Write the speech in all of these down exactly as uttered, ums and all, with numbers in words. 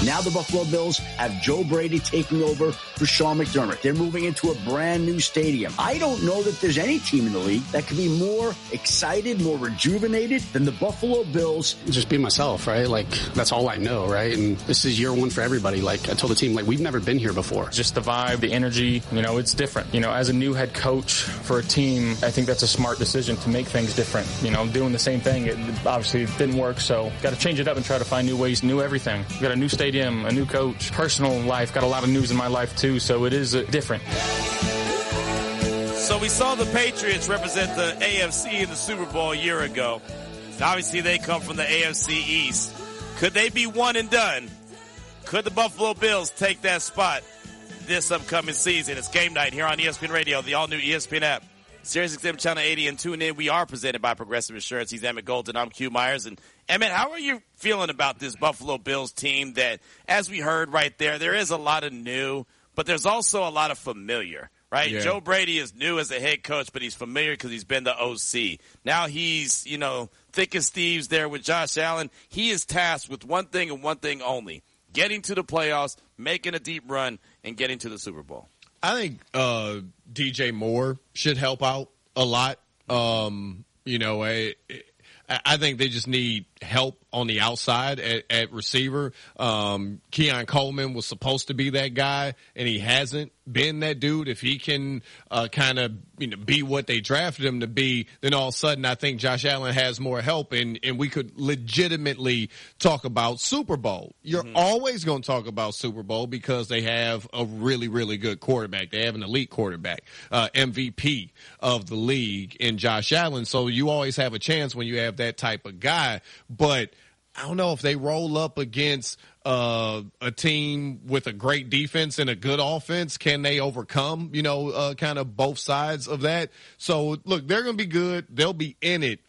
Now the Buffalo Bills have Joe Brady taking over for Sean McDermott. They're moving into a brand new stadium. I don't know that there's any team in the league that could be more excited, more rejuvenated than the Buffalo Bills. Just be myself, right? Like, that's all I know, right? And this is year one for everybody. Like, I told the team, like, we've never been here before. Just the vibe, the energy, you know, it's different. You know, as a new head coach for a team, I think that's a smart decision to make things different. You know, doing the same thing, it obviously didn't work, so got to change it up and try to find new ways, new everything. We got a new stadium, a new coach, personal life, got a lot of news in my life too, so it is uh, different. So we saw the Patriots represent the A F C in the Super Bowl a year ago. Obviously, they come from the A F C East. Could they be one and done? Could the Buffalo Bills take that spot this upcoming season? It's game night here on E S P N Radio, the all-new E S P N app, Sirius X M Channel eighty, and tune in. We are presented by Progressive Insurance. He's Emmett Golden. I'm Q Myers. And Emmett, how are you feeling about this Buffalo Bills team that, as we heard right there, there is a lot of new, but there's also a lot of familiar. Right? Yeah. Joe Brady is new as a head coach, but he's familiar because he's been the O C. Now he's, you know, thick as thieves there with Josh Allen. He is tasked with one thing and one thing only, getting to the playoffs, making a deep run, and getting to the Super Bowl. I think uh, D J Moore should help out a lot. Um, you know, I, I think they just need help on the outside at, at receiver. Um, Keon Coleman was supposed to be that guy, and he hasn't been that dude. If he can uh, kind of you know be what they drafted him to be, then all of a sudden I think Josh Allen has more help, and, and we could legitimately talk about Super Bowl. You're mm-hmm. always going to talk about Super Bowl because they have a really, really good quarterback. They have an elite quarterback, uh, M V P of the league in Josh Allen. So you always have a chance when you have that type of guy. But I don't know if they roll up against uh, a team with a great defense and a good offense. Can they overcome, you know, uh, kind of both sides of that? So, look, they're going to be good. They'll be in it.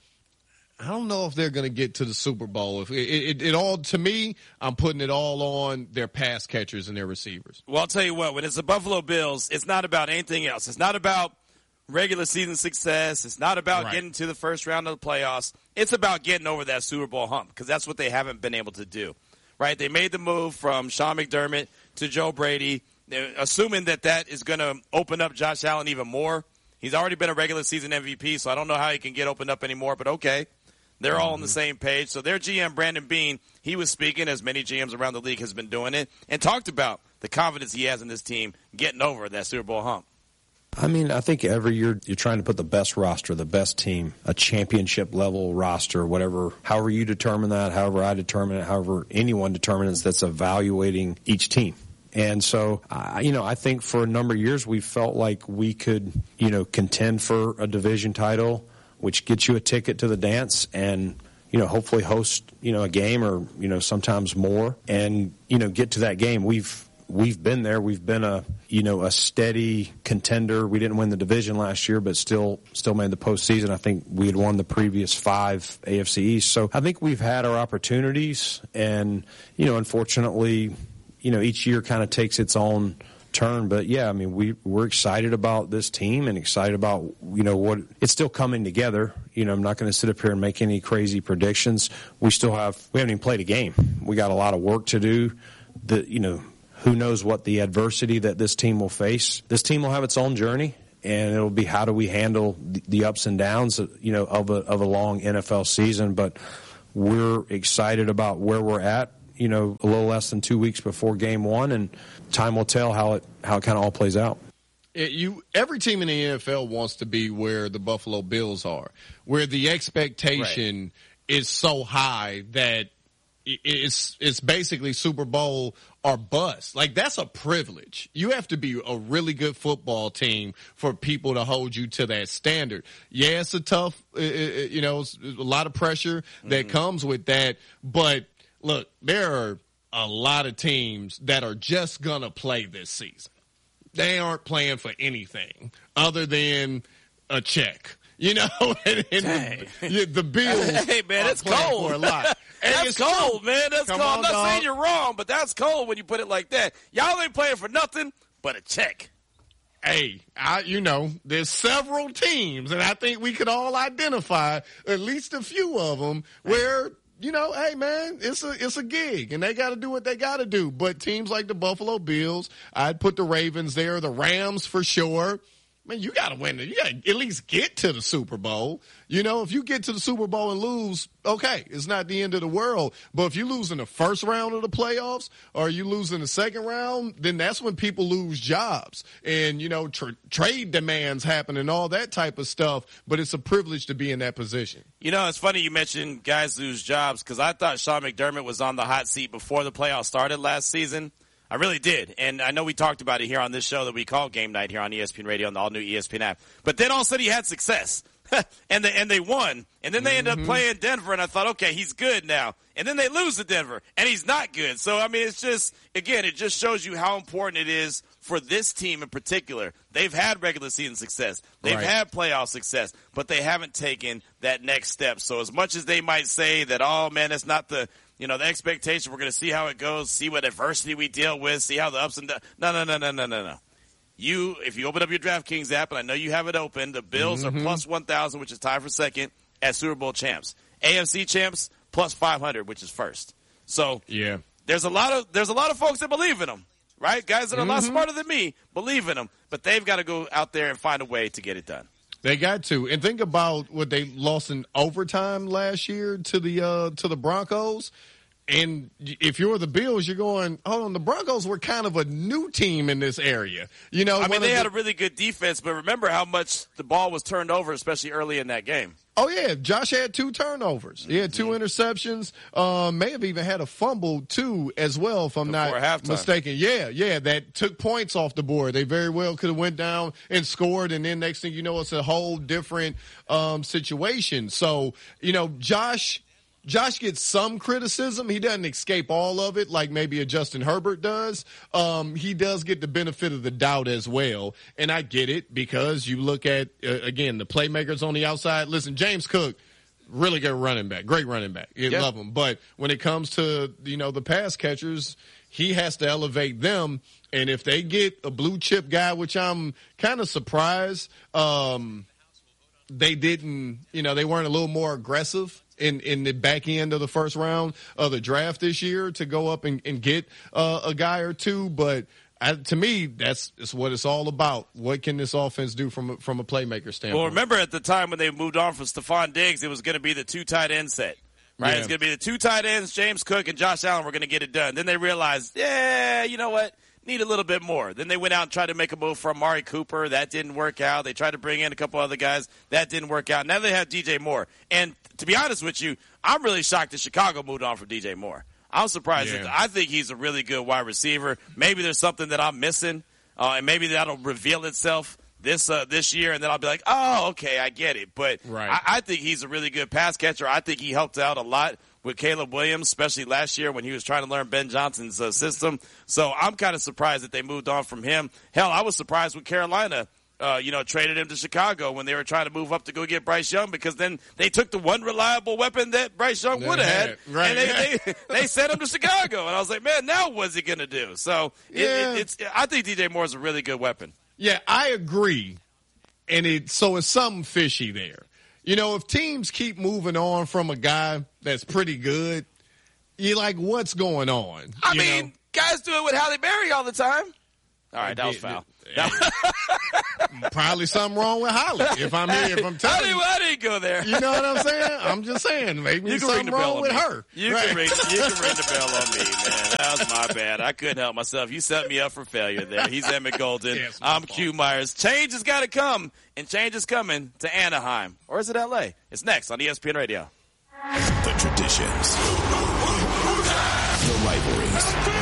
I don't know if they're going to get to the Super Bowl. If it, it, it all, to me, I'm putting it all on their pass catchers and their receivers. Well, I'll tell you what, when it's the Buffalo Bills, it's not about anything else. It's not about regular season success. It's not about right. getting to the first round of the playoffs. It's about getting over that Super Bowl hump because that's what they haven't been able to do, right? They made the move from Sean McDermott to Joe Brady, assuming that that is going to open up Josh Allen even more. He's already been a regular season M V P, so I don't know how he can get opened up anymore, but okay. They're all on the same page. So their G M, Brandon Beane, he was speaking, as many G Ms around the league has been doing it, and talked about the confidence he has in this team getting over that Super Bowl hump. I mean, I think every year you're trying to put the best roster, the best team, a championship level roster, whatever, however you determine that, however I determine it, however anyone determines that's evaluating each team. And so, uh, you know, I think for a number of years we felt like we could, you know, contend for a division title, which gets you a ticket to the dance and, you know, hopefully host, you know, a game or, you know, sometimes more and, you know, get to that game. We've, We've been there. We've been a, you know, a steady contender. We didn't win the division last year, but still, still made the postseason. I think we had won the previous five A F C East. So I think we've had our opportunities, and you know, unfortunately, you know, each year kind of takes its own turn. But yeah, I mean, we we're excited about this team and excited about you know what it's still coming together. You know, I'm not going to sit up here and make any crazy predictions. We still have we haven't even played a game. We got a lot of work to do. The you know. Who knows what the adversity that this team will face. This team will have its own journey, and it'll be how do we handle the ups and downs, you know, of a of a long N F L season. But we're excited about where we're at, you know, a little less than two weeks before game one, and time will tell how it how it kind of all plays out. It, you every team in the N F L wants to be where the Buffalo Bills are, where the expectation right. is so high that it's it's basically Super Bowl or bust. Like, that's a privilege. You have to be a really good football team for people to hold you to that standard. Yeah, it's a tough, uh, you know, it's a lot of pressure that mm-hmm. comes with that. But, look, there are a lot of teams that are just going to play this season. They aren't playing for anything other than a check. You know, and, and the, the Bills hey, man, are it's playing cold. for a lot. That's cold, true. man. That's Come cold. on, I'm not dog. saying you're wrong, but that's cold when you put it like that. Y'all ain't playing for nothing but a check. Hey, I, you know, there's several teams, and I think we could all identify at least a few of them where you know, hey man, it's a it's a gig, and they got to do what they got to do. But teams like the Buffalo Bills, I'd put the Ravens there, the Rams for sure. Man, you got to win. You got to at least get to the Super Bowl. You know, if you get to the Super Bowl and lose, okay, it's not the end of the world. But if you lose in the first round of the playoffs or you lose in the second round, then that's when people lose jobs. And, you know, tra- trade demands happen and all that type of stuff. But it's a privilege to be in that position. You know, it's funny you mentioned guys lose jobs because I thought Sean McDermott was on the hot seat before the playoffs started last season. I really did. And I know we talked about it here on this show that we call Game Night here on E S P N Radio and the all-new E S P N app. But then all of a sudden he had success. and, they, and they won. And then they ended up playing Denver, and I thought, okay, he's good now. And then they lose to Denver, and he's not good. So, I mean, it's just, again, it just shows you how important it is for this team in particular. They've had regular season success. They've right. had playoff success, but they haven't taken that next step. So as much as they might say that, oh, man, it's not the – you know, the expectation, we're going to see how it goes, see what adversity we deal with, see how the ups and downs. No, no, no, no, no, no, no. You, if you open up your DraftKings app, and I know you have it open, the Bills mm-hmm. are plus one thousand, which is tied for second, as Super Bowl champs. A F C champs, plus five hundred, which is first. So yeah, there's a lot of there's a lot of folks that believe in them, right? Guys that are mm-hmm. a lot smarter than me believe in them, but they've got to go out there and find a way to get it done. They got to. And think about what they lost in overtime last year to the uh, to the Broncos. And if you're the Bills, you're going, hold on, the Broncos were kind of a new team in this area. You know, I mean, they the, had a really good defense, but remember how much the ball was turned over, especially early in that game. Oh, yeah. Josh had two turnovers. He had two mm-hmm. interceptions. Uh, may have even had a fumble, too, as well, if I'm Before not halftime. mistaken. Yeah, yeah, that took points off the board. They very well could have went down and scored, and then next thing you know, it's a whole different um, situation. So, you know, Josh – Josh gets some criticism. He doesn't escape all of it like maybe a Justin Herbert does. Um, he does get the benefit of the doubt as well. And I get it because you look at, uh, again, the playmakers on the outside. Listen, James Cook, really good running back, great running back. You yep. love him. But when it comes to, you know, the pass catchers, he has to elevate them. And if they get a blue chip guy, which I'm kind of surprised, um, they didn't, you know, they weren't a little more aggressive in, in the back end of the first round of the draft this year to go up and, and get uh, a guy or two. But I, to me, that's, that's what it's all about. What can this offense do from a, from a playmaker standpoint? Well, remember at the time when they moved on from Stephon Diggs, it was going to be the two tight end set. Right? Yeah. It's going to be the two tight ends, James Cook and Josh Allen were going to get it done. Then they realized, yeah, you know what? Need a little bit more. Then they went out and tried to make a move for Amari Cooper. That didn't work out. They tried to bring in a couple other guys. That didn't work out. Now they have D J Moore. And to be honest with you, I'm really shocked that Chicago moved on from D J Moore. I'm surprised. Yeah. That I think he's a really good wide receiver. Maybe there's something that I'm missing, uh, and maybe that'll reveal itself this uh, this year, and then I'll be like, oh, okay, I get it. But right. I, I think he's a really good pass catcher. I think he helped out a lot with Caleb Williams, especially last year when he was trying to learn Ben Johnson's uh, system. So I'm kind of surprised that they moved on from him. Hell, I was surprised when Carolina, uh, you know, traded him to Chicago when they were trying to move up to go get Bryce Young, because then they took the one reliable weapon that Bryce Young would have had, right. and they, they, they sent him to Chicago. And I was like, man, now what's he going to do? So it, yeah. it, it's I think D J Moore is a really good weapon. Yeah, I agree. And it so it's something fishy there. You know, if teams keep moving on from a guy that's pretty good, you're like, what's going on? I you mean, know? guys do it with Halle Berry all the time. All right, that was foul. Yeah. Probably something wrong with Holly. If I'm here, if I'm telling you, I didn't go there. You know what I'm saying? I'm just saying, maybe you something wrong with me. her. You right. can ring, you can ring the bell on me, man. That was my bad. I couldn't help myself. You set me up for failure there. He's Emmett Golden. Yeah, I'm fault. Q Myers. Change has got to come, and change is coming to Anaheim, or is it L A? It's next on E S P N Radio. The traditions, the rivalries.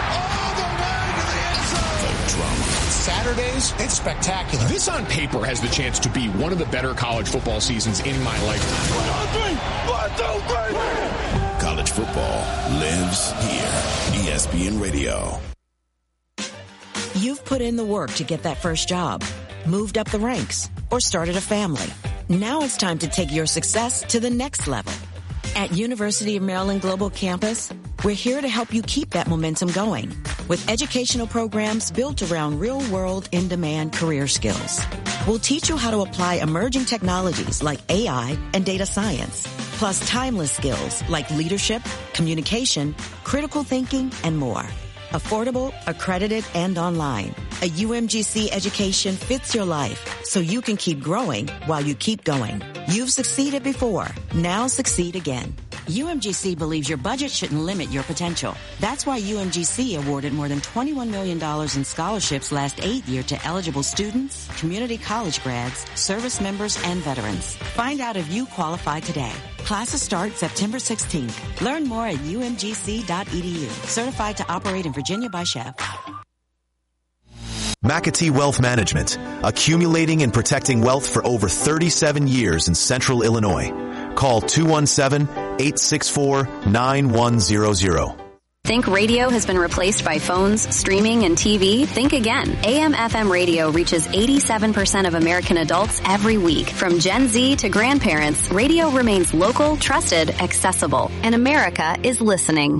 Saturdays, it's spectacular. This on paper has the chance to be one of the better college football seasons in my lifetime. One, two, three. One, two, three. College football lives here. E S P N Radio. You've put in the work to get that first job, moved up the ranks, or started a family. Now it's time to take your success to the next level. At University of Maryland Global Campus, we're here to help you keep that momentum going with educational programs built around real-world, in-demand career skills. We'll teach you how to apply emerging technologies like A I and data science, plus timeless skills like leadership, communication, critical thinking, and more. Affordable, accredited, and online. A U M G C education fits your life so you can keep growing while you keep going. You've succeeded before. Now succeed again. U M G C believes your budget shouldn't limit your potential. That's why U M G C awarded more than twenty-one million dollars in scholarships last eight year to eligible students, community college grads, service members, and veterans. Find out if you qualify today. Classes start September sixteenth. Learn more at U M G C dot E D U. Certified to operate in Virginia by C H E F. McAtee Wealth Management, accumulating and protecting wealth for over thirty-seven years in central Illinois. Call two one seven, eight six four, nine one zero zero. Think radio has been replaced by phones, streaming, and T V? Think again. A M F M radio reaches eighty-seven percent of American adults every week. From Gen Z to grandparents, radio remains local, trusted, accessible. And America is listening.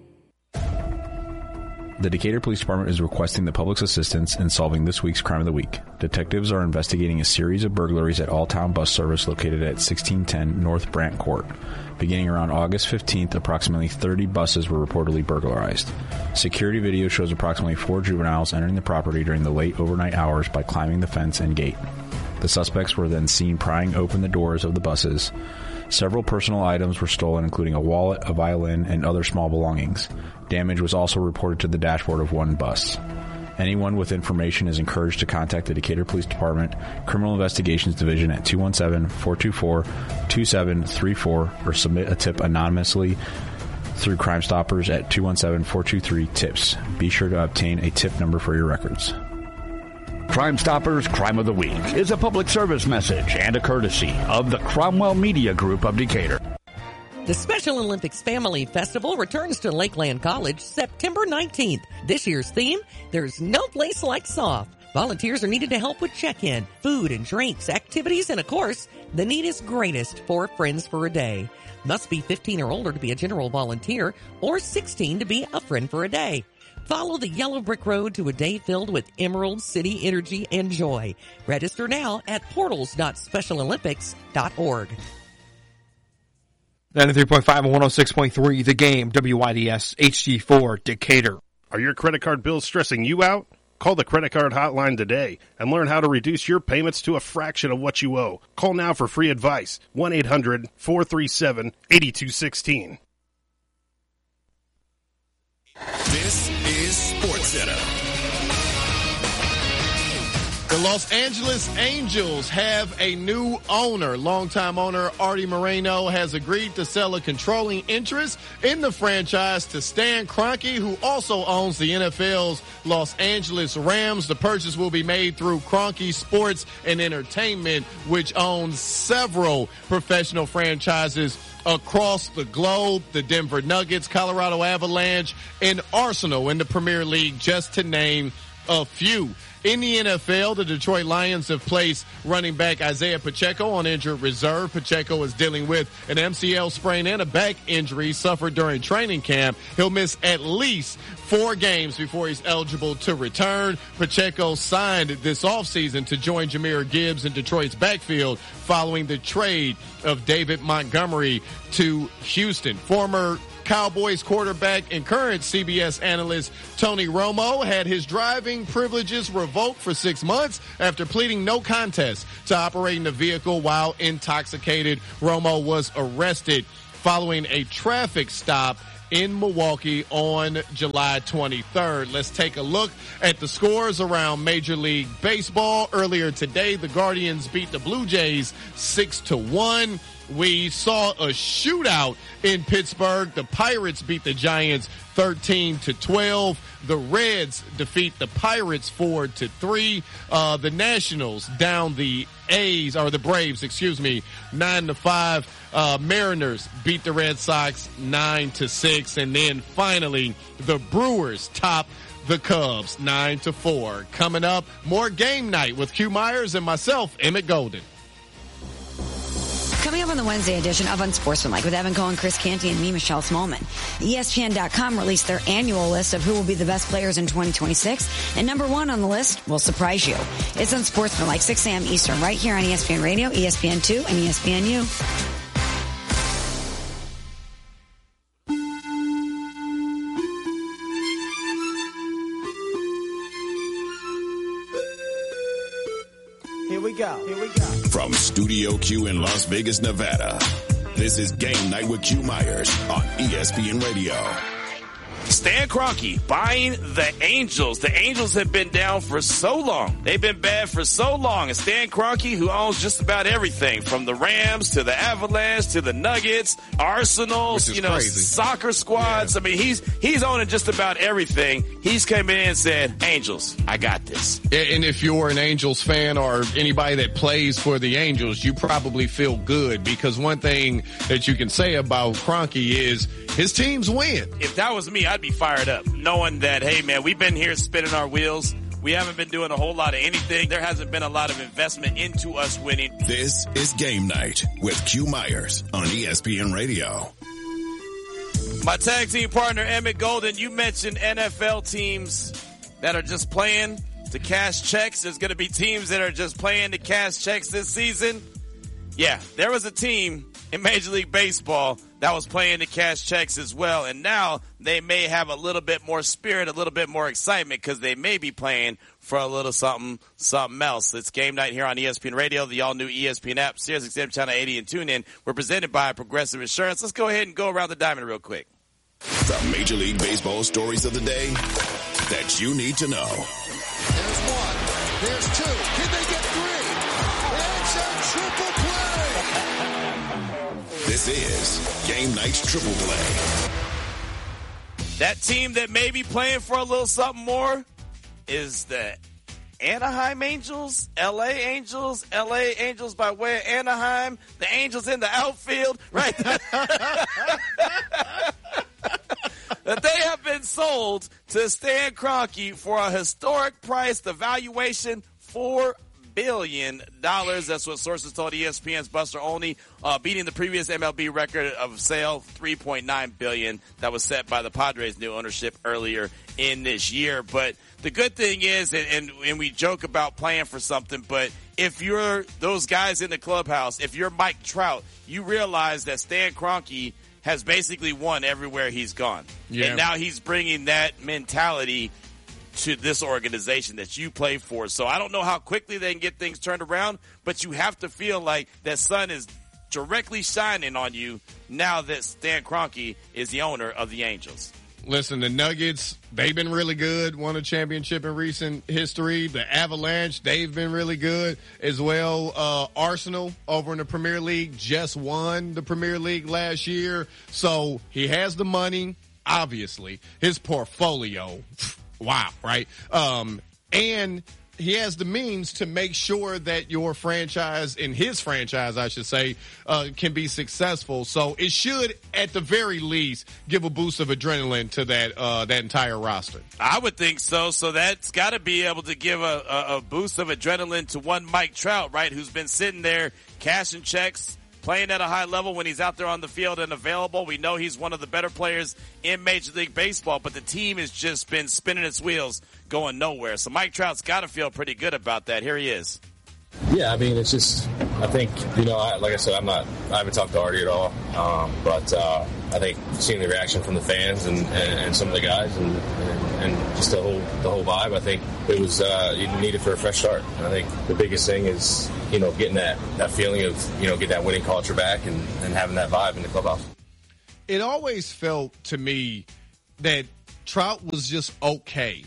The Decatur Police Department is requesting the public's assistance in solving this week's Crime of the Week. Detectives are investigating a series of burglaries at All-Town Bus Service located at sixteen ten North Brant Court. Beginning around August fifteenth, approximately thirty buses were reportedly burglarized. Security video shows approximately four juveniles entering the property during the late overnight hours by climbing the fence and gate. The suspects were then seen prying open the doors of the buses. Several personal items were stolen, including a wallet, a violin, and other small belongings. Damage was also reported to the dashboard of one bus. Anyone with information is encouraged to contact the Decatur Police Department Criminal Investigations Division at two one seven, four two four, two seven three four or submit a tip anonymously through Crime Stoppers at two one seven, four two three, TIPS. Be sure to obtain a tip number for your records. Crime Stoppers Crime of the Week is a public service message and a courtesy of the Cromwell Media Group of Decatur. The Special Olympics Family Festival returns to Lakeland College September nineteenth. This year's theme, there's no place like soft. Volunteers are needed to help with check-in, food and drinks, activities, and of course, the need is greatest for Friends for a Day. Must be fifteen or older to be a general volunteer or sixteen to be a friend for a day. Follow the yellow brick road to a day filled with Emerald City energy and joy. Register now at portals dot special olympics dot org. ninety-three point five and one oh six point three, The Game, W I D S H D four, Decatur. Are your credit card bills stressing you out? Call the credit card hotline today and learn how to reduce your payments to a fraction of what you owe. Call now for free advice. one eight hundred, four three seven, eight two one six. This is SportsCenter. The Los Angeles Angels have a new owner. Longtime owner Artie Moreno has agreed to sell a controlling interest in the franchise to Stan Kroenke, who also owns the N F L's Los Angeles Rams. The purchase will be made through Kroenke Sports and Entertainment, which owns several professional franchises across the globe: the Denver Nuggets, Colorado Avalanche, and Arsenal in the Premier League, just to name a few. In the N F L, the Detroit Lions have placed running back Isaiah Pacheco on injured reserve. Pacheco is dealing with an M C L sprain and a back injury suffered during training camp. He'll miss at least four games before he's eligible to return. Pacheco signed this offseason to join Jahmyr Gibbs in Detroit's backfield following the trade of David Montgomery to Houston. Former Cowboys quarterback and current C B S analyst Tony Romo had his driving privileges revoked for six months after pleading no contest to operating the vehicle while intoxicated. Romo was arrested following a traffic stop in Milwaukee on July twenty-third. Let's take a look at the scores around Major League Baseball. Earlier today, the Guardians beat the Blue Jays six to one. We saw a shootout in Pittsburgh. The Pirates beat the Giants thirteen to twelve. The Reds defeat the Pirates four to three. Uh, the Nationals down the A's, or the Braves, excuse me, nine to five. Uh, Mariners beat the Red Sox nine to six. And then finally, the Brewers top the Cubs nine to four. Coming up, more Game Night with Q Myers and myself, Emmett Golden. Coming up on the Wednesday edition of Unsportsmanlike with Evan Cohen, Chris Canty, and me, Michelle Smallman. E S P N dot com released their annual list of who will be the best players in twenty twenty-six, and number one on the list will surprise you. It's Unsportsmanlike, six a.m. Eastern, right here on E S P N Radio, E S P N two, and E S P N U. Here we go. Here we go. From Studio Q in Las Vegas, Nevada, this is Game Night with Q Myers on E S P N Radio. Stan Kroenke buying the Angels. The Angels have been down for so long. They've been bad for so long. And Stan Kroenke, who owns just about everything, from the Rams to the Avalanche to the Nuggets, Arsenals, you know, crazy. soccer squads. Yeah. I mean, he's he's owning just about everything. He's came in and said, Angels, I got this. And if you're an Angels fan or anybody that plays for the Angels, you probably feel good, because one thing that you can say about Kroenke is his teams win. If that was me, I'd be fired up, knowing that, hey, man, we've been here spinning our wheels. We haven't been doing a whole lot of anything. There hasn't been a lot of investment into us winning. This is Game Night with Q Myers on E S P N Radio. My tag team partner, Emmett Golden, you mentioned N F L teams that are just playing to cash checks. There's going to be teams that are just playing to cash checks this season. Yeah, there was a team in Major League Baseball that was playing to cash checks as well, and now they may have a little bit more spirit, a little bit more excitement, because they may be playing for a little something, something else. It's Game Night here on E S P N Radio, the all-new E S P N app, Sirius X M Channel eighty, and TuneIn. We're presented by Progressive Insurance. Let's go ahead and go around the diamond real quick. The Major League Baseball stories of the day that you need to know. There's one. There's two. Can they get three? It's a triple play. This is Game Night's Triple Play. That team that may be playing for a little something more is the Anaheim Angels, L A Angels, L A Angels by way of Anaheim, the Angels in the outfield, right? That they have been sold to Stan Kroenke for a historic price. The valuation, four billion dollars. That's what sources told E S P N's Buster Olney, uh, beating the previous M L B record of sale, three point nine billion dollars, that was set by the Padres' new ownership earlier in this year. But the good thing is, and, and, and we joke about playing for something, but if you're those guys in the clubhouse, if you're Mike Trout, you realize that Stan Kroenke has basically won everywhere he's gone. Yeah. And now he's bringing that mentality to this organization that you play for. So I don't know how quickly they can get things turned around, but you have to feel like that sun is directly shining on you now that Stan Kroenke is the owner of the Angels. Listen, the Nuggets, they've been really good, won a championship in recent history. The Avalanche, they've been really good as well. Uh, Arsenal over in the Premier League just won the Premier League last year. So he has the money, obviously. His portfolio, wow, right? Um, and he has the means to make sure that your franchise, and his franchise, I should say, uh, can be successful. So it should, at the very least, give a boost of adrenaline to that uh, that entire roster. I would think so. So that's got to be able to give a, a, a boost of adrenaline to one Mike Trout, right, who's been sitting there cashing checks, playing at a high level when he's out there on the field and available. We know he's one of the better players in Major League Baseball, but the team has just been spinning its wheels, going nowhere. So Mike Trout's got to feel pretty good about that. Here he is. Yeah, I mean, it's just, I think, you know, I, like I said, I'm not, I haven't talked to Artie at all, um, but uh, I think seeing the reaction from the fans and, and, and some of the guys and, and, and just the whole the whole vibe, I think it was uh, needed for a fresh start. And I think the biggest thing is, you know, getting that, that feeling of, you know, get that winning culture back and, and having that vibe in the clubhouse. It always felt to me that Trout was just okay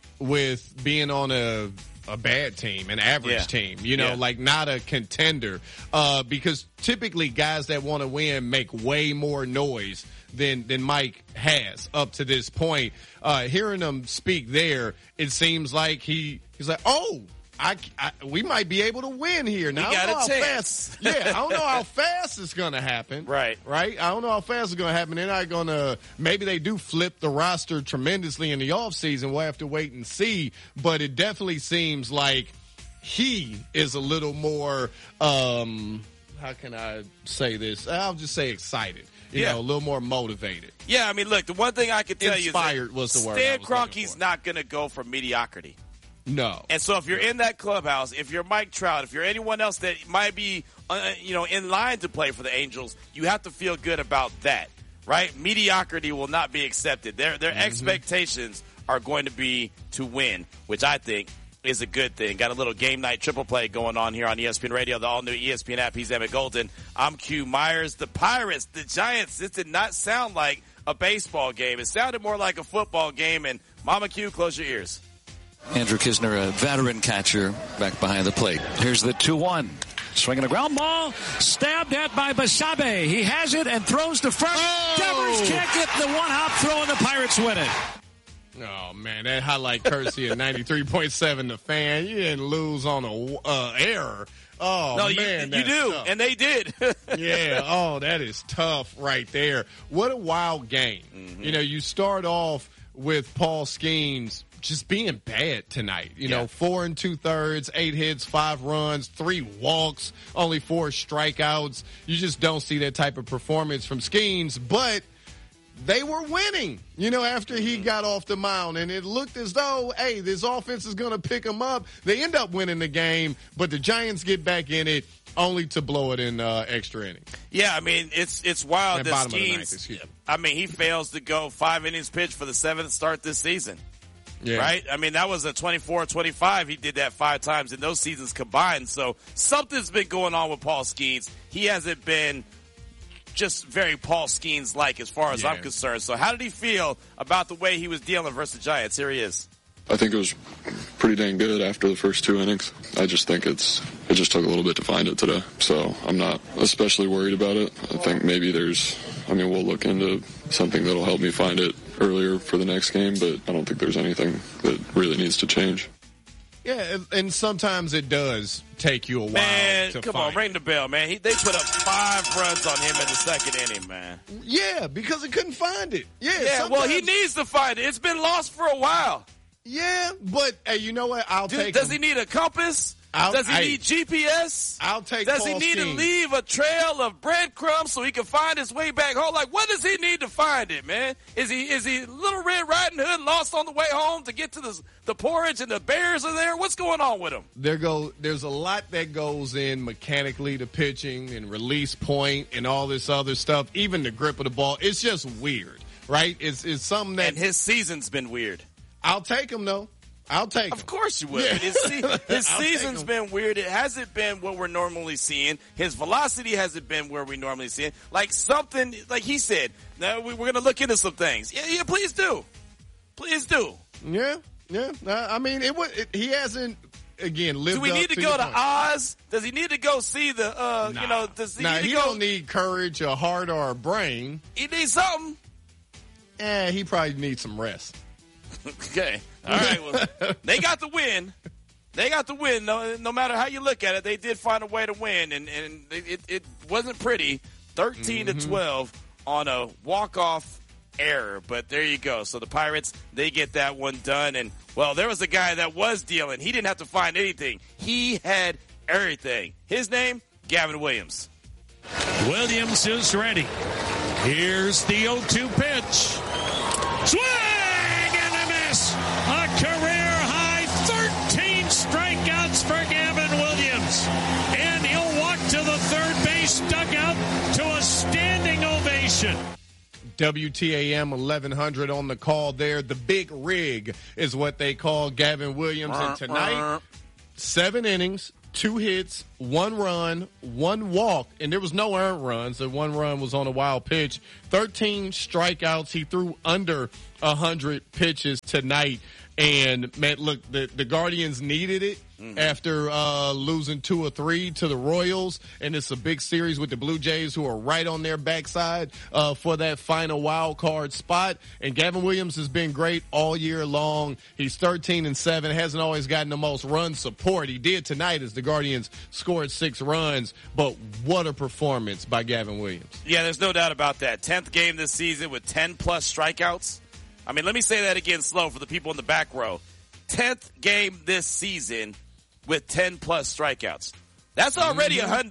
with being on a a bad team, an average yeah. team, you know, yeah. like not a contender, uh, because typically guys that want to win make way more noise than, than Mike has up to this point. Uh, hearing him speak there, it seems like he, he's like, oh, I, I, we might be able to win here. Now, we got I don't a know how chance. fast, yeah, I don't know how fast it's going to happen. Right. Right? I don't know how fast it's going to happen. They're not going to, maybe they do flip the roster tremendously in the offseason. We'll have to wait and see. But it definitely seems like he is a little more, um, how can I say this? I'll just say excited. You Yeah. know, a little more motivated. Yeah, I mean, look, the one thing I can tell Inspired you is that was the word I Stan was looking Kroenke's not going to go for mediocrity. No. And so if you're in that clubhouse, if you're Mike Trout, if you're anyone else that might be, uh, you know, in line to play for the Angels, you have to feel good about that, right? Mediocrity will not be accepted. Their their mm-hmm. expectations are going to be to win, which I think is a good thing. Got a little game night triple play going on here on E S P N Radio, the all-new E S P N app. He's Emmett Golden. I'm Q Myers. The Pirates, the Giants, this did not sound like a baseball game. It sounded more like a football game, and Mama Q, close your ears. Andrew Kisner, a veteran catcher, back behind the plate. Here's the two one. Swinging a ground ball, stabbed at by Basabe. He has it and throws to front. Oh! Devers can't get the one-hop throw, and the Pirates win it. Oh, man, that highlight courtesy of ninety-three point seven The Fan. You didn't lose on a uh, error. Oh, no, man, you, you do, tough. and they did. Yeah, oh, that is tough right there. What a wild game. Mm-hmm. You know, you start off with Paul Skeens just being bad tonight. You yeah. know, four and two thirds, eight hits, five runs, three walks, only four strikeouts. You just don't see that type of performance from Skeens, but they were winning, you know, after he got off the mound, and it looked as though, hey, this offense is going to pick them up. They end up winning the game, but the Giants get back in it only to blow it in uh, extra innings. Yeah, I mean, it's it's wild At that bottom of the Skeens, ninth, excuse me. I mean, he fails to go five innings pitched for the seventh start this season. Yeah. Right? I mean, that was a twenty-four twenty-five. He did that five times in those seasons combined. So something's been going on with Paul Skeens. He hasn't been just very Paul Skeens-like as far as yeah. I'm concerned. So how did he feel about the way he was dealing versus the Giants? Here he is. I think it was pretty dang good after the first two innings. I just think it's it just took a little bit to find it today. So I'm not especially worried about it. I think maybe there's, I mean, we'll look into something that'll help me find it earlier for the next game, but I don't think there's anything that really needs to change. Yeah, and sometimes it does take you a while man, to come find. on, ring the bell, man. He, they put up five runs on him in the second inning, man. Yeah, because he couldn't find it. Yeah, yeah well, he needs to find it. It's been lost for a while. Yeah, but hey, you know what? I'll Dude, take Does him. he need a compass? I'll, Does he hey, need G P S? I'll take Does Paul he need Skeens. to leave a trail of breadcrumbs so he can find his way back home? Like, what does he need to find it, man? Is he is he Little Red Riding Hood lost on the way home to get to the the porridge and the bears are there? What's going on with him? There go. There's a lot that goes in mechanically to pitching and release point and all this other stuff. Even the grip of the ball. It's just weird, right? It's it's something that and his season's been weird. I'll take him though. I'll take him. Of course you would. Yeah. His, se- his I'll season's take been weird. It hasn't been what we're normally seeing. His velocity hasn't been where we normally see it. Like something, like he said, now we, we're going to look into some things. Yeah, yeah, please do. Please do. Yeah, yeah. I mean, it was. It, he hasn't. Again, lived Do we up need to, to go to point. Oz? Does he need to go see the, uh, Nah. you know, does he nah, need to he go? don't need courage, a heart, or a brain. He needs something. Eh, he probably needs some rest. Okay. All right. Well, they got the win. They got the win. No, no matter how you look at it, they did find a way to win, and, and it, it wasn't pretty. thirteen Mm-hmm. to twelve on a walk-off error, but there you go. So the Pirates, they get that one done, and, well, there was a guy that was dealing. He didn't have to find anything. He had everything. His name, Gavin Williams. Williams is ready. Here's the oh two pitch. Swing and a miss. A career high thirteen strikeouts for Gavin Williams. And he'll walk to the third base dugout to a standing ovation. W T A M eleven hundred on the call there. The big rig is what they call Gavin Williams. And tonight, seven innings, two hits, one run, one walk, and there was no earned runs. The one run was on a wild pitch. thirteen strikeouts. He threw under one hundred pitches tonight. And, man, look, the, the Guardians needed it mm-hmm. after uh, losing two or three to the Royals. And it's a big series with the Blue Jays, who are right on their backside uh, for that final wild card spot. And Gavin Williams has been great all year long. He's thirteen and seven, hasn't always gotten the most run support. He did tonight as the Guardians scored six runs. But what a performance by Gavin Williams. Yeah, there's no doubt about that. tenth game this season with ten-plus strikeouts. I mean, let me say that again slow for the people in the back row. tenth game this season with ten-plus strikeouts. That's already mm-hmm. a hundo.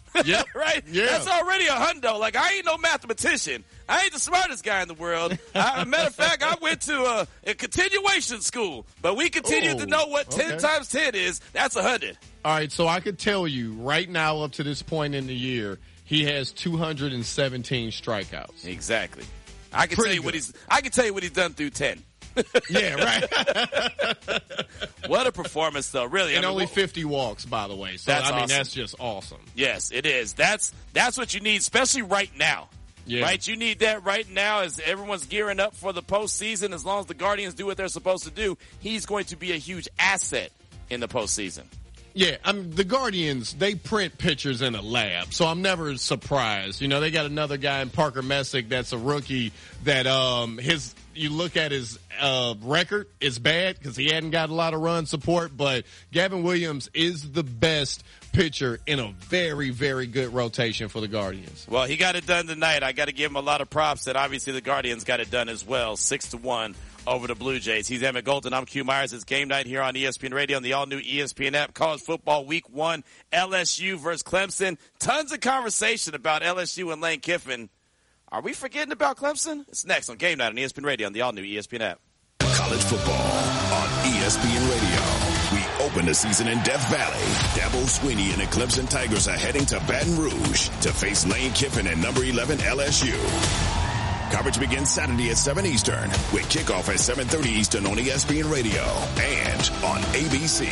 Yeah. Right? Yeah. That's already a hundo. Like, I ain't no mathematician. I ain't the smartest guy in the world. I, matter of fact, I went to a, a continuation school, but we continue Ooh, to know what ten okay. times ten is. That's a hundred. All right, so I could tell you right now, up to this point in the year, he has two hundred seventeen strikeouts. Exactly. I can Pretty tell you good. what he's. I can tell you what he's done through ten. Yeah, right. What a performance, though. Really, and I mean, only what, fifty walks, by the way. So That's I mean, awesome. that's just awesome. Yes, it is. That's that's what you need, especially right now. Yeah. Right? You need that right now as everyone's gearing up for the postseason. As long as the Guardians do what they're supposed to do, he's going to be a huge asset in the postseason. Yeah, I mean, the Guardians, they print pictures in a lab, so I'm never surprised. You know, they got another guy in Parker Messick that's a rookie that um his you look at his uh record, it's bad because he hadn't got a lot of run support, but Gavin Williams is the best pitcher in a very, very good rotation for the Guardians. Well, he got it done tonight. I got to give him a lot of props that obviously the Guardians got it done as well. Six to one over the Blue Jays. He's Emmett Golden. I'm Q Myers. It's game night here on E S P N Radio and the all-new E S P N app. College football week one, L S U versus Clemson. Tons of conversation about L S U and Lane Kiffin. Are we forgetting about Clemson? It's next on game night on E S P N Radio and the all-new E S P N app. College football on E S P N Radio. We open the season in Death Valley. Dabo Swinney and the Clemson Tigers are heading to Baton Rouge to face Lane Kiffin and number eleven L S U. Coverage begins Saturday at seven Eastern with kickoff at seven thirty Eastern on E S P N Radio and on A B C.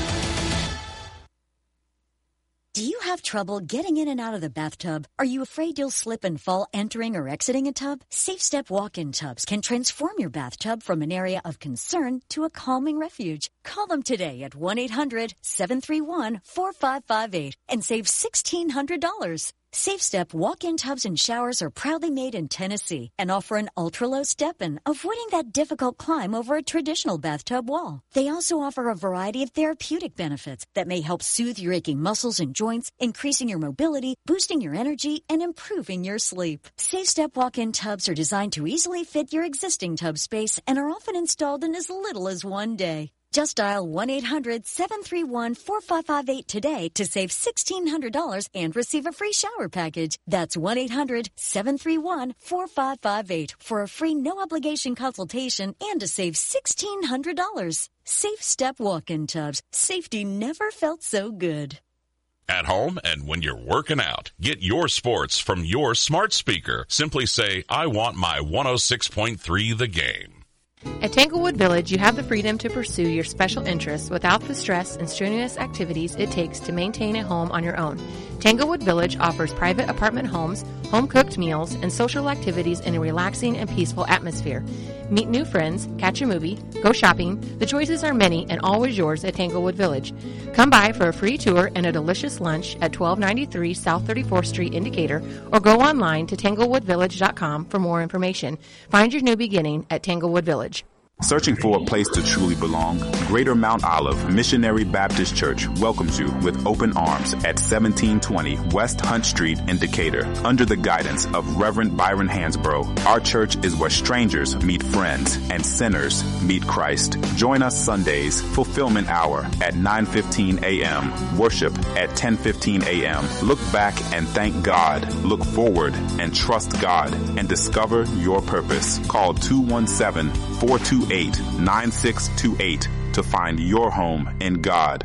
Do you have trouble getting in and out of the bathtub? Are you afraid you'll slip and fall entering or exiting a tub? Safe Step walk-in tubs can transform your bathtub from an area of concern to a calming refuge. Call them today at one eight hundred seven three one four five five eight and save sixteen hundred dollars. Safe Step walk-in tubs and showers are proudly made in Tennessee and offer an ultra-low step-in, avoiding that difficult climb over a traditional bathtub wall. They also offer a variety of therapeutic benefits that may help soothe your aching muscles and joints, increasing your mobility, boosting your energy, and improving your sleep. Safe Step walk-in tubs are designed to easily fit your existing tub space and are often installed in as little as one day. Just dial one eight hundred seven three one four five five eight today to save sixteen hundred dollars and receive a free shower package. That's one eight hundred seven three one four five five eight for a free no-obligation consultation and to save sixteen hundred dollars. Safe Step walk-in tubs. Safety never felt so good. At home and when you're working out, get your sports from your smart speaker. Simply say, I want my one oh six point three The Game. At Tanglewood Village, you have the freedom to pursue your special interests without the stress and strenuous activities it takes to maintain a home on your own. Tanglewood Village offers private apartment homes, home-cooked meals, and social activities in a relaxing and peaceful atmosphere. Meet new friends, catch a movie, go shopping. The choices are many and always yours at Tanglewood Village. Come by for a free tour and a delicious lunch at twelve ninety-three South thirty-fourth Street in Decatur, or go online to tanglewood village dot com for more information. Find your new beginning at Tanglewood Village. Searching for a place to truly belong? Greater Mount Olive Missionary Baptist Church welcomes you with open arms at seventeen twenty West Hunt Street in Decatur. Under the guidance of Reverend Byron Hansbrough, our church is where strangers meet friends and sinners meet Christ. Join us Sundays, Fulfillment Hour at nine fifteen a.m., worship at ten fifteen a.m. Look back and thank God. Look forward and trust God and discover your purpose. Call two one seven, four two eight, nine six two eight to find your home in God.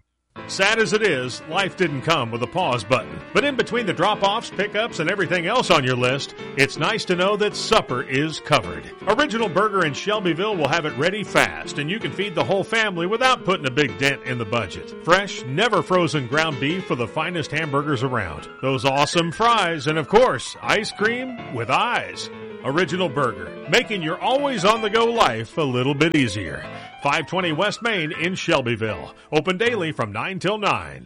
Sad as it is, life didn't come with a pause button. But in between the drop-offs, pickups, and everything else on your list, it's nice to know that supper is covered. Original Burger in Shelbyville will have it ready fast, and you can feed the whole family without putting a big dent in the budget. Fresh, never frozen ground beef for the finest hamburgers around. Those awesome fries, and of course, ice cream with eyes. Original Burger, making your always-on-the-go life a little bit easier. five twenty West Main in Shelbyville. Open daily from nine till nine.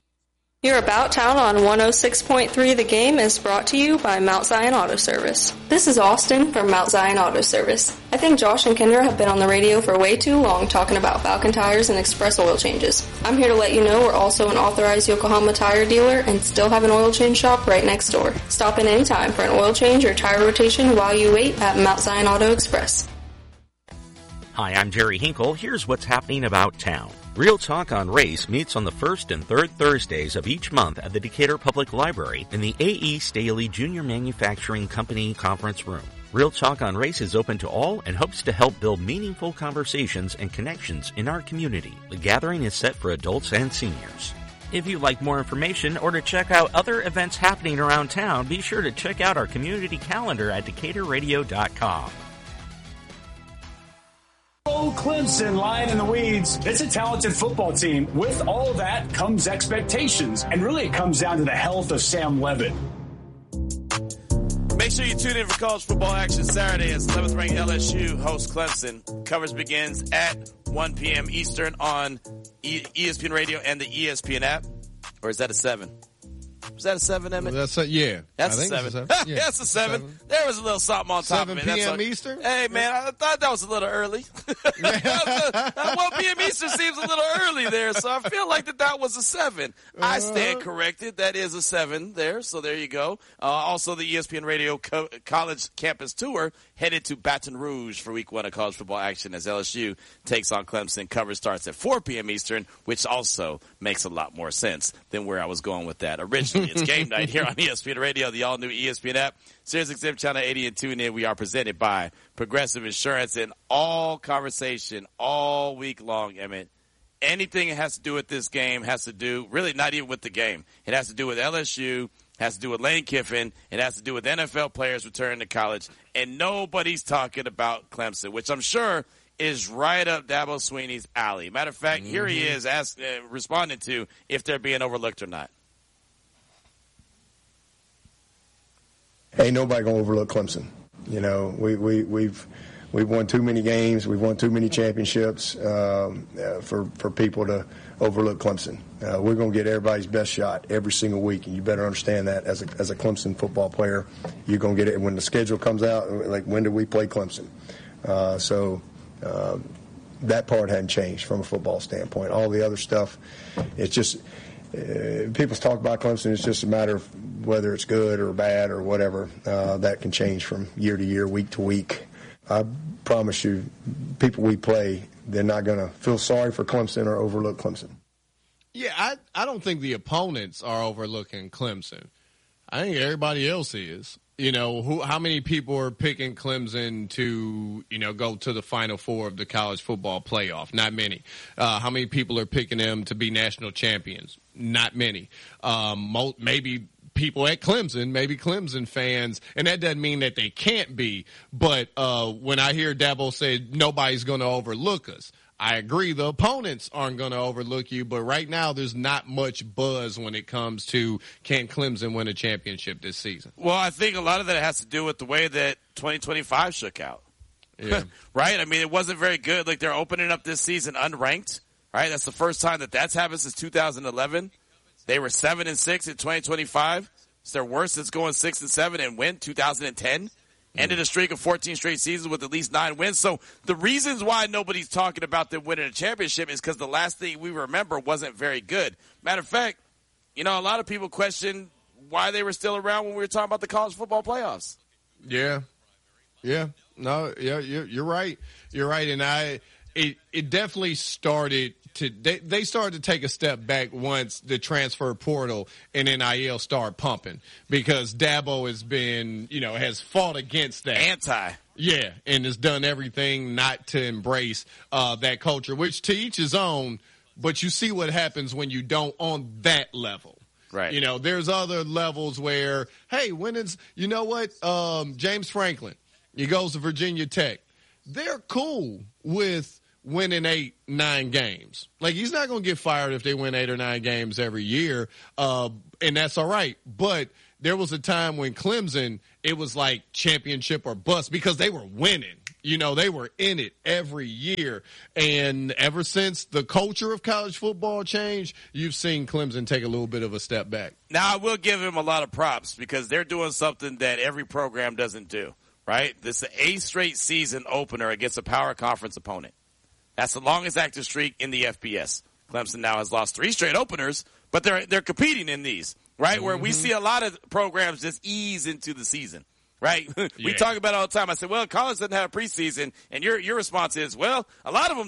Your About Town on one oh six point three The Game is brought to you by Mount Zion Auto Service. This is Austin from Mount Zion Auto Service. I think Josh and Kendra have been on the radio for way too long talking about Falcon tires and express oil changes. I'm here to let you know we're also an authorized Yokohama tire dealer and still have an oil change shop right next door. Stop in anytime for an oil change or tire rotation while you wait at Mount Zion Auto Express. Hi, I'm Jerry Hinkle. Here's what's happening about town. Real Talk on Race meets on the first and third Thursdays of each month at the Decatur Public Library in the A E. Staley Junior Manufacturing Company Conference Room. Real Talk on Race is open to all and hopes to help build meaningful conversations and connections in our community. The gathering is set for adults and seniors. If you'd like more information or to check out other events happening around town, be sure to check out our community calendar at decatur radio dot com. Oh, Clemson lying in the weeds. It's a talented football team. With all that comes expectations. And really it comes down to the health of Sam Levitt. Make sure you tune in for college football action Saturday as eleventh ranked L S U hosts Clemson. Coverage begins at one p.m. Eastern on e- ESPN Radio and the E S P N app. Or is that a seven? Was that a seven, Emmett? Well, that's a, yeah. That's I a think seven. It's a seven. Yeah, that's a seven. seven. There was a little something on top of it. seven p.m. That's Eastern? Hey, man, I thought that was a little early. one p.m. Eastern seems a little early there, so I feel like that that was a seven. Uh-huh. I stand corrected. That is a seven there, so there you go. Uh, also, the E S P N Radio Co- College Campus Tour headed to Baton Rouge for week one of college football action as L S U takes on Clemson. Coverage starts at four p.m. Eastern, which also makes a lot more sense than where I was going with that. Originally, it's game night here on E S P N Radio, the all-new E S P N app, Sirius X M Channel eighty, and tune in. We are presented by Progressive Insurance, and all conversation all week long, Emmett. Anything that has to do with this game has to do, really not even with the game. It has to do with L S U, has to do with Lane Kiffin, it has to do with N F L players returning to college, and nobody's talking about Clemson, which I'm sure is right up Dabo Swinney's alley. Matter of fact, mm-hmm. here he is ask, uh, responding to if they're being overlooked or not. Ain't nobody gonna overlook Clemson. You know, we, we, we've we've won too many games, we've won too many championships um, uh, for for people to overlook Clemson. Uh, we're gonna get everybody's best shot every single week, and you better understand that as a as a Clemson football player, you're gonna get it when the schedule comes out. Like, when do we play Clemson? Uh, so uh, that part hadn't changed from a football standpoint. All the other stuff, it's just. Uh, people talk about Clemson. It's just a matter of whether it's good or bad or whatever. Uh, that can change from year to year, week to week. I promise you, people we play, they're not going to feel sorry for Clemson or overlook Clemson. Yeah, I, I don't think the opponents are overlooking Clemson. I think everybody else is. You know, who? How many people are picking Clemson to, you know, go to the Final Four of the college football playoff? Not many. Uh, how many people are picking them to be national champions? Not many. Um, mo- maybe people at Clemson, maybe Clemson fans, and that doesn't mean that they can't be. But uh, when I hear Dabo say nobody's going to overlook us, I agree. The opponents aren't going to overlook you, but right now there's not much buzz when it comes to can Clemson win a championship this season. Well, I think a lot of that has to do with the way that twenty twenty-five shook out. Yeah. Right? I mean, it wasn't very good. Like, they're opening up this season unranked. Right? That's the first time that that's happened since two thousand eleven. They were seven and six in twenty twenty-five. It's their worst since going six and seven and win two thousand ten. Ended a streak of fourteen straight seasons with at least nine wins. So the reasons why nobody's talking about them winning a championship is because the last thing we remember wasn't very good. Matter of fact, you know, a lot of people question why they were still around when we were talking about the college football playoffs. Yeah. Yeah. No, yeah, you're, you're right. You're right. And I, it, it definitely started to, they, they started to take a step back once the transfer portal and N I L started pumping, because Dabo has been, you know, has fought against that. Anti. Yeah. And has done everything not to embrace, uh, that culture, which to each his own, but you see what happens when you don't on that level. Right. You know, there's other levels where, hey, when it's, you know what, um, James Franklin, he goes to Virginia Tech. They're cool with winning eight, nine games. Like, he's not going to get fired if they win eight or nine games every year, uh, and that's all right. But there was a time when Clemson, it was like championship or bust, because they were winning. You know, they were in it every year. And ever since the culture of college football changed, you've seen Clemson take a little bit of a step back. Now, I will give him a lot of props, because they're doing something that every program doesn't do, right? This is the eighth straight season opener against a power conference opponent. That's the longest active streak in the F B S. Clemson now has lost three straight openers, but they're they're competing in these, right? Mm-hmm. Where we see a lot of programs just ease into the season, right? we Yeah. talk about it all the time. I said, well, college doesn't have a preseason, and your your response is, well, a lot of them do.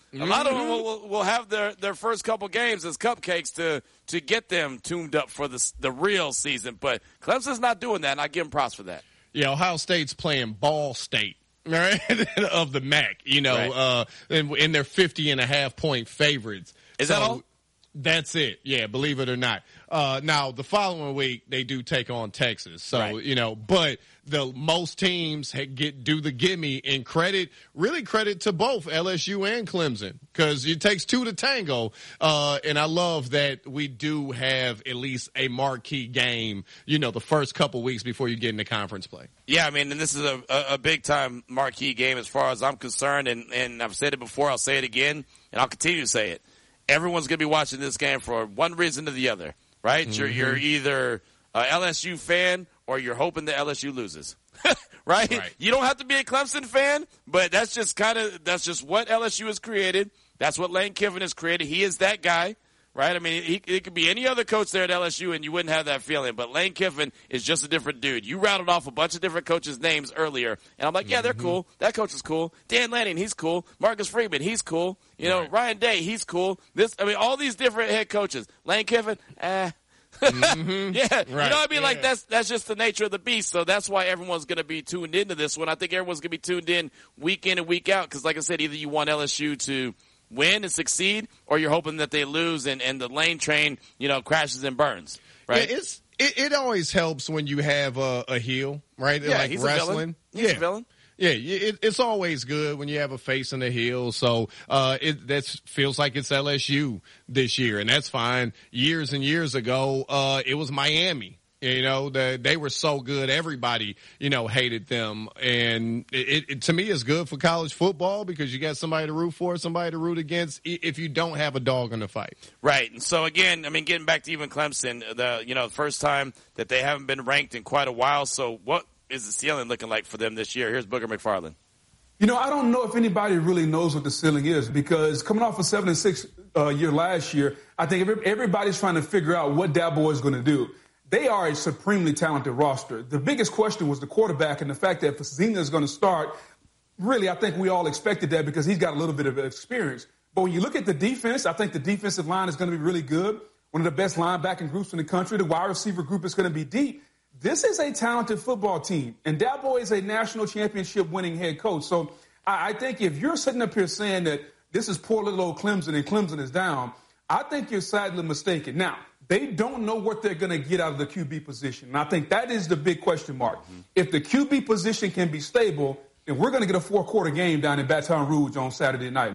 A lot of them will, will, will have their, their first couple games as cupcakes to to get them tuned up for the the real season. But Clemson's not doing that, and I give them props for that. Yeah, Ohio State's playing Ball State, right, of the M A C, you know, right. uh, and, and they're fifty and a half point favorites. Is so, that all? That's it. Yeah, believe it or not. Uh, now, the following week, they do take on Texas. So, right. you know, but the most teams get do the gimme, and credit, really credit to both L S U and Clemson, because it takes two to tango. Uh, and I love that we do have at least a marquee game, you know, the first couple weeks before you get into conference play. Yeah, I mean, and this is a, a, a big-time marquee game as far as I'm concerned, and, and I've said it before, I'll say it again, and I'll continue to say it. Everyone's going to be watching this game for one reason or the other, right? Mm-hmm. You're, you're either an L S U fan or you're hoping that L S U loses, right? right? You don't have to be a Clemson fan, but that's just kind of that's just what L S U has created. That's what Lane Kiffin has created. He is that guy, right? I mean, he, it could be any other coach there at L S U, and you wouldn't have that feeling. But Lane Kiffin is just a different dude. You rattled off a bunch of different coaches' names earlier, and I'm like, yeah, they're mm-hmm. cool. That coach is cool. Dan Lanning, he's cool. Marcus Freeman, he's cool. You know, right. Ryan Day, he's cool. This, I mean, all these different head coaches. Lane Kiffin, eh. mm-hmm. Yeah, right. you know what I mean? Yeah. Like, that's that's just the nature of the beast. So that's why everyone's going to be tuned into this one. I think everyone's going to be tuned in week in and week out because, like I said, either you want L S U to win and succeed, or you're hoping that they lose and, and the Lane train, you know, crashes and burns. Right? Yeah, it's it, it always helps when you have a, a heel, right? Yeah, like he's wrestling. a villain. He's yeah. a villain. Yeah, it, it's always good when you have a face and a heel. So uh, it that feels like it's L S U this year, and that's fine. Years and years ago, uh, it was Miami. You know, the, they were so good. Everybody, you know, hated them. And it, it, to me, it's good for college football because you got somebody to root for, somebody to root against if you don't have a dog in the fight. Right. And so, again, I mean, getting back to even Clemson, the, you know, the first time that they haven't been ranked in quite a while. So what is the ceiling looking like for them this year? Here's Booger McFarland. You know, I don't know if anybody really knows what the ceiling is because coming off a seven and six uh, year last year, I think every, everybody's trying to figure out what Dabo is going to do. They are a supremely talented roster. The biggest question was the quarterback and the fact that Zena is going to start. Really, I think we all expected that because he's got a little bit of experience. But when you look at the defense, I think the defensive line is going to be really good. One of the best linebacking groups in the country. The wide receiver group is going to be deep. This is a talented football team. And Dabo is a national championship winning head coach. So I, I think if you're sitting up here saying that this is poor little old Clemson and Clemson is down, I think you're sadly mistaken. Now, they don't know what they're going to get out of the Q B position. And I think that is the big question mark. Mm-hmm. If the Q B position can be stable, then we're going to get a four-quarter game down in Baton Rouge on Saturday night.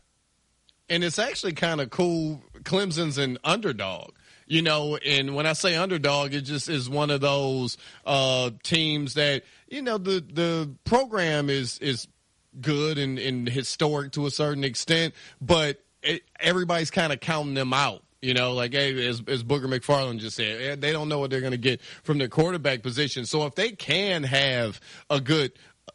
And it's actually kind of cool. Clemson's an underdog. You know, and when I say underdog, it just is one of those uh, teams that, you know, the the program is is good and, and historic to a certain extent, but it, everybody's kind of counting them out. You know, like hey, as, as Booger McFarland just said, they don't know what they're going to get from their quarterback position. So if they can have a good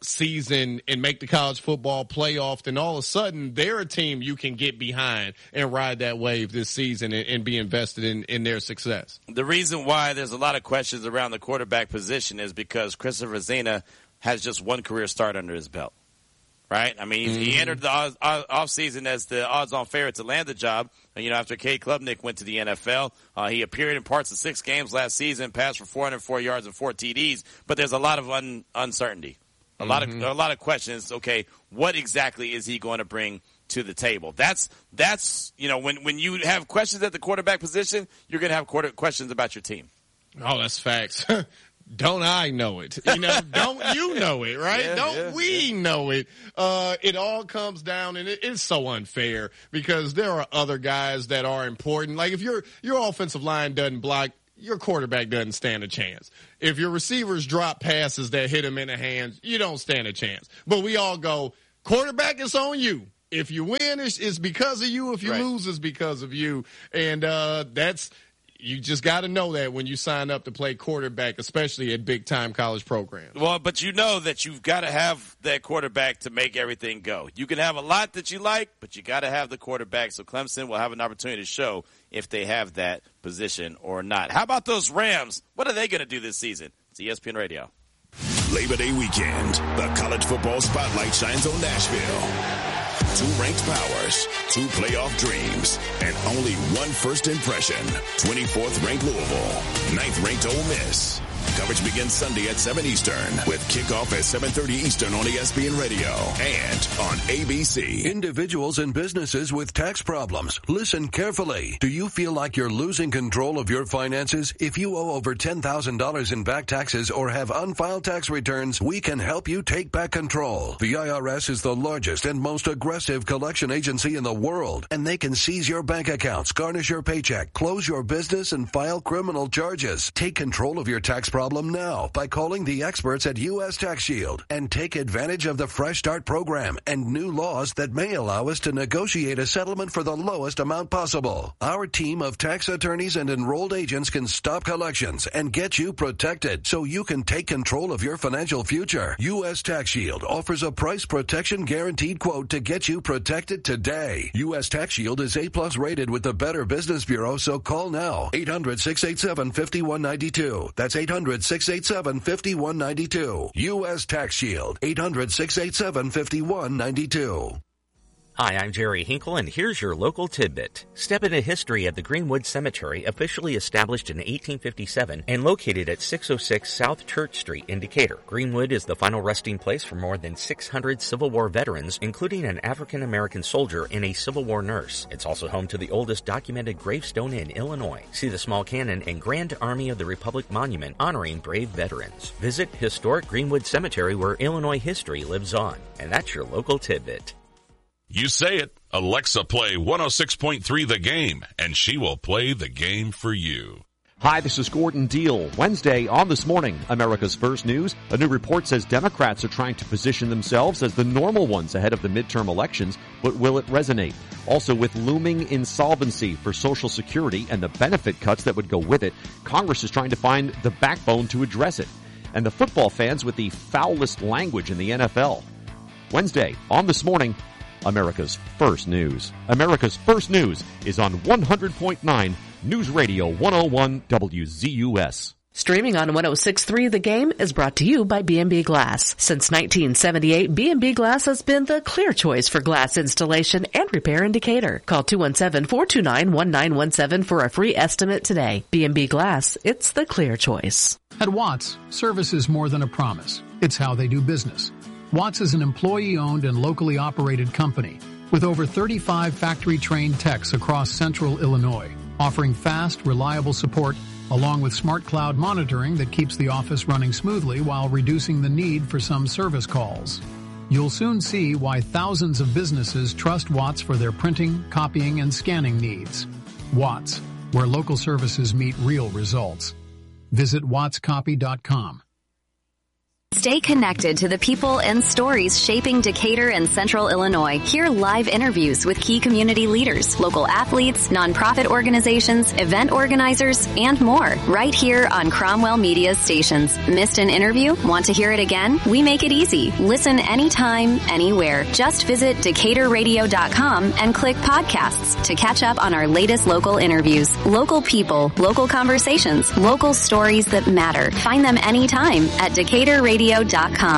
season and make the college football playoff, then all of a sudden they're a team you can get behind and ride that wave this season and, and be invested in, in their success. The reason why there's a lot of questions around the quarterback position is because Christopher Zena has just one career start under his belt. Right? I mean, mm-hmm. he entered the off, off season as the odds-on favorite to land the job. You know, after Cade Klubnik went to the N F L, uh, he appeared in parts of six games last season, passed for four hundred four yards and four T Ds. But there's a lot of un, uncertainty, a mm-hmm. lot of a lot of questions. Okay, what exactly is he going to bring to the table? That's that's you know, when when you have questions at the quarterback position, you're going to have quarter, questions about your team. Oh, that's facts. Don't I know it? You know, don't you know it, right? Yeah, don't yeah, we yeah. know it? Uh, it all comes down, and it, it's so unfair because there are other guys that are important. Like if your your offensive line doesn't block, your quarterback doesn't stand a chance. If your receivers drop passes that hit him in the hands, you don't stand a chance. But we all go, quarterback, it's on you. If you win, it's, it's because of you. If you right. lose, it's because of you. And uh, that's – you just got to know that when you sign up to play quarterback, especially at big-time college programs. Well, but you know that you've got to have that quarterback to make everything go. You can have a lot that you like, but you got to have the quarterback. So Clemson will have an opportunity to show if they have that position or not. How about those Rams? What are they going to do this season? It's E S P N Radio. Labor Day weekend, the college football spotlight shines on Nashville. two ranked powers, two playoff dreams, and only one first impression. twenty-fourth ranked Louisville, ninth ranked Ole Miss. Coverage begins Sunday at seven Eastern with kickoff at seven thirty Eastern on E S P N Radio and on A B C. Individuals and businesses with tax problems, listen carefully. Do you feel like you're losing control of your finances? If you owe over ten thousand dollars in back taxes or have unfiled tax returns, we can help you take back control. The I R S is the largest and most aggressive collection agency in the world, and they can seize your bank accounts, garnish your paycheck, close your business, and file criminal charges. Take control of your tax problem now by calling the experts at U S Tax Shield and take advantage of the Fresh Start program and new laws that may allow us to negotiate a settlement for the lowest amount possible. Our team of tax attorneys and enrolled agents can stop collections and get you protected so you can take control of your financial future. U S Tax Shield offers a price protection guaranteed quote to get you protected today. U S Tax Shield is A plus rated with the Better Business Bureau, so call now. eight hundred, six eight seven, five one nine two. That's eight hundred, six eight seven, five one nine two. U S Tax Shield, eight hundred, six eight seven, five one nine two. Hi, I'm Jerry Hinkle, and here's your local tidbit. Step into history at the Greenwood Cemetery, officially established in eighteen fifty-seven and located at six oh six South Church Street in Decatur. Greenwood is the final resting place for more than six hundred Civil War veterans, including an African-American soldier and a Civil War nurse. It's also home to the oldest documented gravestone in Illinois. See the small cannon and Grand Army of the Republic monument honoring brave veterans. Visit historic Greenwood Cemetery, where Illinois history lives on. And that's your local tidbit. You say it. Alexa, play one oh six point three The Game, and she will play the game for you. Hi, this is Gordon Deal. Wednesday on This Morning, America's First News. A new report says Democrats are trying to position themselves as the normal ones ahead of the midterm elections, but will it resonate? Also, with looming insolvency for Social Security and the benefit cuts that would go with it, Congress is trying to find the backbone to address it. And the football fans with the foulest language in the N F L. Wednesday on This Morning, America's First News. America's First News is on one hundred point nine News Radio one oh one W Z U S. Streaming on one oh six point three The Game is brought to you by B and B Glass. Since nineteen seventy-eight, B and B Glass has been the clear choice for glass installation and repair in Decatur. Call two one seven, four two nine, one nine one seven for a free estimate today. B and B Glass, it's the clear choice. At Watts, service is more than a promise. It's how they do business. Watts is an employee-owned and locally operated company with over thirty-five factory-trained techs across central Illinois, offering fast, reliable support along with smart cloud monitoring that keeps the office running smoothly while reducing the need for some service calls. You'll soon see why thousands of businesses trust Watts for their printing, copying, and scanning needs. Watts, where local services meet real results. Visit watts copy dot com. Stay connected to the people and stories shaping Decatur and Central Illinois. Hear live interviews with key community leaders, local athletes, nonprofit organizations, event organizers, and more, right here on Cromwell Media stations. Missed an interview? Want to hear it again? We make it easy. Listen anytime, anywhere. Just visit decatur radio dot com and click podcasts to catch up on our latest local interviews. Local people, local conversations, local stories that matter. Find them anytime at decatur radio dot com.